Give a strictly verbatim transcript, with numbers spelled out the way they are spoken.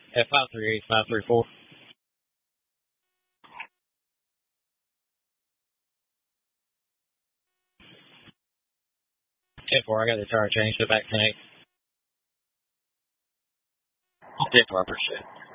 At five three eight five three four. ten four, I got the tire changed to back ten eight. ten four, I appreciate it.